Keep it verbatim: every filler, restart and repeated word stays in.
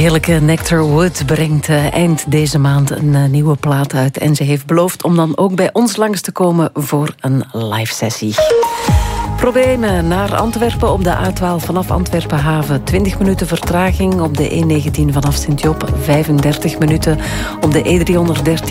heerlijke Nectar Wood brengt uh, eind deze maand een uh, nieuwe plaat uit. En ze heeft beloofd om dan ook bij ons langs te komen voor een live sessie. Problemen naar Antwerpen op de A twaalf vanaf Antwerpen haven. twintig minuten vertraging op de E negentien vanaf Sint-Job. vijfendertig minuten op de E driehonderddertien